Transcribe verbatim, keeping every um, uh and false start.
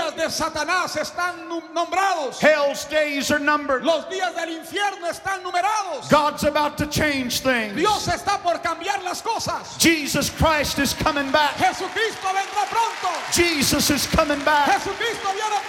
días de Satanás están nombrados. Hell's days are numbered. Los días del infierno están numerados. God's about to change things. Dios está por cambiar las cosas. Jesus Christ is coming back. Jesucristo vendrá pronto. Jesus is coming back. Jesucristo viene